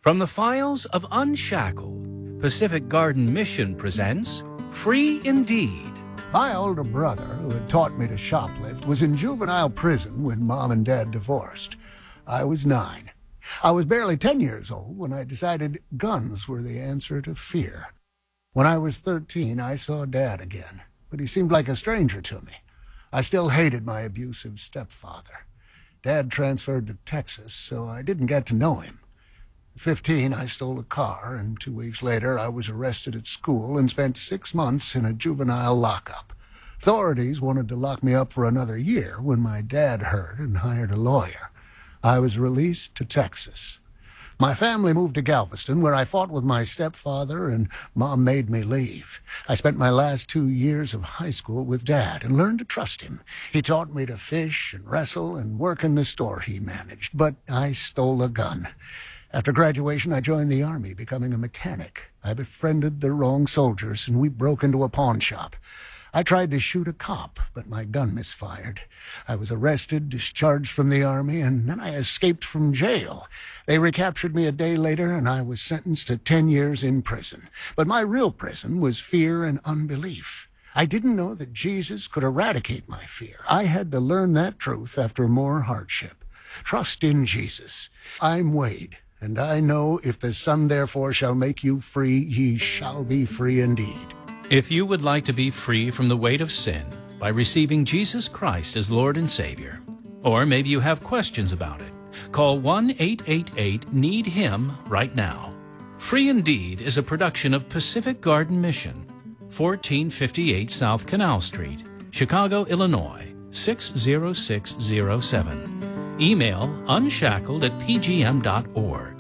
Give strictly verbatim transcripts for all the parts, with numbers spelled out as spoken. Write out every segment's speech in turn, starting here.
From the files of Unshackled, Pacific Garden Mission presents Free Indeed. My older brother, who had taught me to shoplift, was in juvenile prison when Mom and Dad divorced. I was nine. I was barely ten years old when I decided guns were the answer to fear. When I was thirteen, I saw Dad again, but he seemed like a stranger to me. I still hated my abusive stepfather. Dad transferred to Texas, so I didn't get to know him. At fifteen, I stole a car, and two weeks later, I was arrested at school and spent six months in a juvenile lockup. Authorities wanted to lock me up for another year when my dad heard and hired a lawyer. I was released to Texas. My family moved to Galveston, where I fought with my stepfather, and Mom made me leave. I spent my last two years of high school with Dad and learned to trust him. He taught me to fish and wrestle and work in the store he managed, but I stole a gun. After graduation, I joined the Army, becoming a mechanic. I befriended the wrong soldiers, and we broke into a pawn shop. I tried to shoot a cop, but my gun misfired. I was arrested, discharged from the Army, and then I escaped from jail. They recaptured me a day later, and I was sentenced to ten years in prison. But my real prison was fear and unbelief. I didn't know that Jesus could eradicate my fear. I had to learn that truth after more hardship. Trust in Jesus. I'm Wade, and I know if the Son therefore shall make you free, ye shall be free indeed. If you would like to be free from the weight of sin by receiving Jesus Christ as Lord and Savior, or maybe you have questions about it, call one eight eight eight need him right now. Free Indeed is a production of Pacific Garden Mission, fourteen fifty-eight South Canal Street, Chicago, Illinois, six zero six zero seven. Email unshackled at p g m dot org.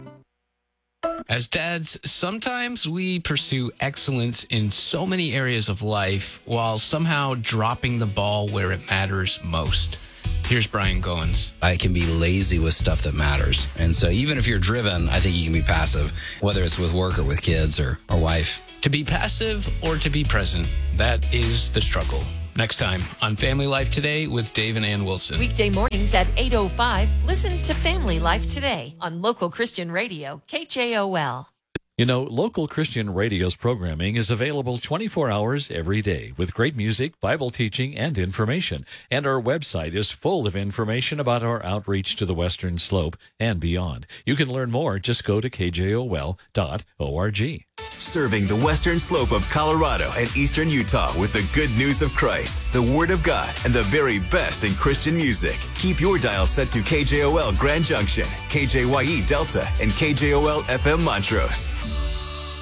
As dads, sometimes we pursue excellence in so many areas of life while somehow dropping the ball where it matters most. Here's Brian Goins. I can be lazy with stuff that matters. And so even if you're driven, I think you can be passive, whether it's with work or with kids or, or wife. To be passive or to be present, that is the struggle. Next time on Family Life Today with Dave and Ann Wilson. Weekday mornings at eight oh five, listen to Family Life Today on Local Christian Radio, K J O L. You know, Local Christian Radio's programming is available twenty-four hours every day with great music, Bible teaching, and information. And our website is full of information about our outreach to the Western Slope and beyond. You can learn more. Just go to k j o l dot org. Serving the Western Slope of Colorado and Eastern Utah with the good news of Christ, the Word of God, and the very best in Christian music. Keep your dial set to K J O L Grand Junction, K J Y E Delta, and K J O L F M Montrose.